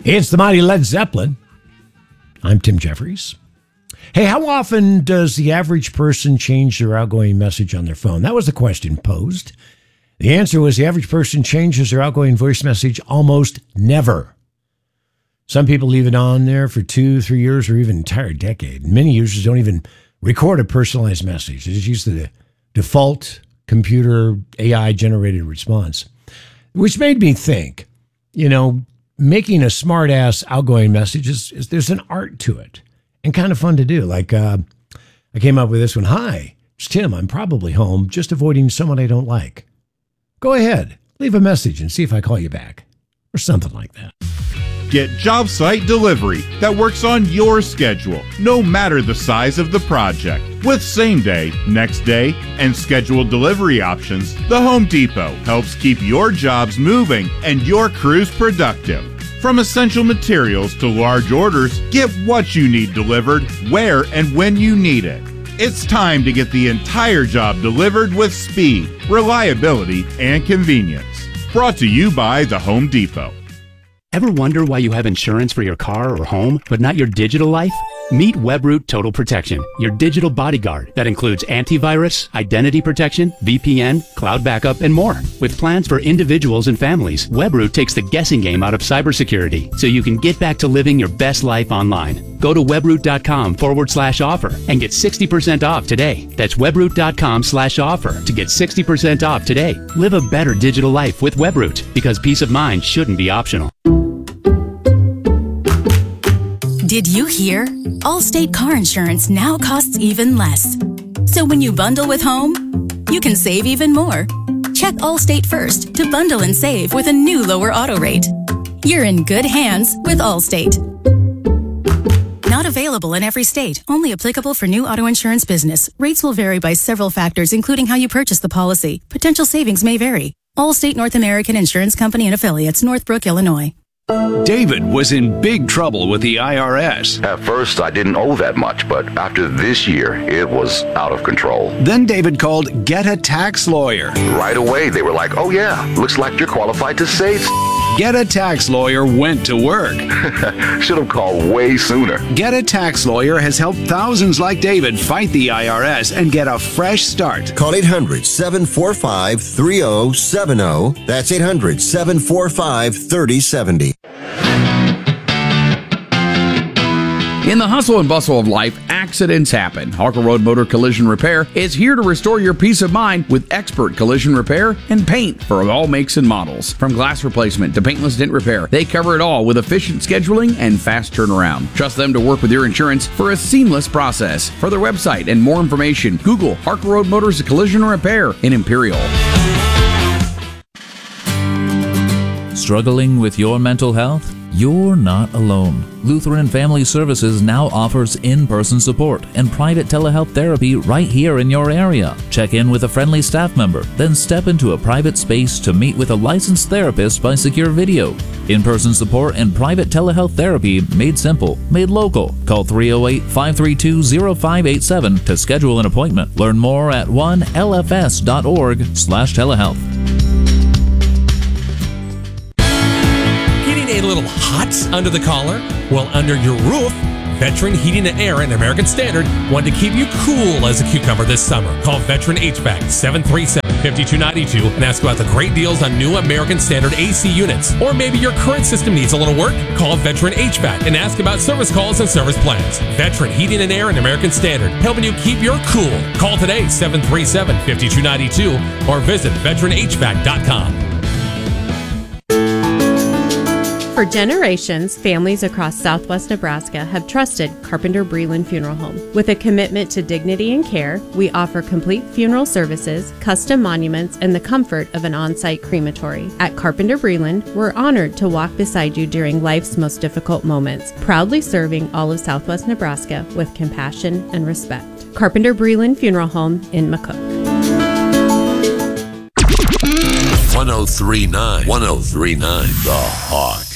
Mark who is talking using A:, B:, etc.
A: It's the mighty Led Zeppelin. I'm Tim Jeffries. Hey, how often does the average person change their outgoing message on their phone? That was the question posed. The answer was the average person changes their outgoing voice message almost never. Some people leave it on there for 2-3 years or even an entire decade. Many users don't even record a personalized message. They just use the default computer AI-generated response, which made me think, making a smart-ass outgoing message there's an art to it and kind of fun to do. Like, I came up with this one. Hi, it's Tim. I'm probably home, just avoiding someone I don't like. Go ahead, leave a message and see if I call you back, or something like that.
B: Get job site delivery that works on your schedule, no matter the size of the project. With same day, next day, and scheduled delivery options, the Home Depot helps keep your jobs moving and your crews productive. From essential materials to large orders, get what you need delivered, where and when you need it. It's time to get the entire job delivered with speed, reliability, and convenience. Brought to you by the Home Depot.
C: Ever wonder why you have insurance for your car or home, but not your digital life? Meet Webroot Total Protection, your digital bodyguard that includes antivirus, identity protection, VPN, cloud backup, and more. With plans for individuals and families, Webroot takes the guessing game out of cybersecurity so you can get back to living your best life online. Go to webroot.com/offer and get 60% off today. That's webroot.com/offer to get 60% off today. Live a better digital life with Webroot, because peace of mind shouldn't be optional.
D: Did you hear? Allstate car insurance now costs even less. So when you bundle with home, you can save even more. Check Allstate first to bundle and save with a new lower auto rate. You're in good hands with Allstate. Not available in every state. Only applicable for new auto insurance business. Rates will vary by several factors, including how you purchase the policy. Potential savings may vary. Allstate North American Insurance Company and Affiliates, Northbrook, Illinois.
E: David was in big trouble with the IRS.
F: At first, I didn't owe that much, but after this year, it was out of control.
E: Then David called Get a Tax Lawyer.
F: Right away, they were like, oh yeah, looks like you're qualified to save.
E: Get a Tax Lawyer went to work.
F: Should have called way sooner.
E: Get a Tax Lawyer has helped thousands like David fight the IRS and get a fresh start.
G: Call 800-745-3070. That's 800-745-3070.
H: In the hustle and bustle of life, accidents happen. Harker Road Motor Collision Repair is here to restore your peace of mind with expert collision repair and paint for all makes and models. From glass replacement to paintless dent repair, they cover it all with efficient scheduling and fast turnaround. Trust them to work with your insurance for a seamless process. For their website and more information, Google Harker Road Motors Collision Repair in Imperial.
I: Struggling with your mental health? You're not alone. Lutheran Family Services now offers in-person support and private telehealth therapy right here in your area. Check in with a friendly staff member, then step into a private space to meet with a licensed therapist by secure video. In-person support and private telehealth therapy made simple, made local. Call 308-532-0587 to schedule an appointment. Learn more at 1lfs.org/telehealth.
J: A little hot under the collar? Well, under your roof, Veteran Heating and Air and American Standard want to keep you cool as a cucumber this summer. Call Veteran HVAC 737-5292 and ask about the great deals on new American Standard AC units. Or maybe your current system needs a little work? Call Veteran HVAC and ask about service calls and service plans. Veteran Heating and Air and American Standard, helping you keep your cool. Call today 737-5292 or visit veteranhvac.com.
K: For generations, families across southwest Nebraska have trusted Carpenter Breland Funeral Home. With a commitment to dignity and care, we offer complete funeral services, custom monuments, and the comfort of an on-site crematory. At Carpenter Breland, we're honored to walk beside you during life's most difficult moments, proudly serving all of southwest Nebraska with compassion and respect. Carpenter Breland Funeral Home in McCook.
L: 1039 The Heart.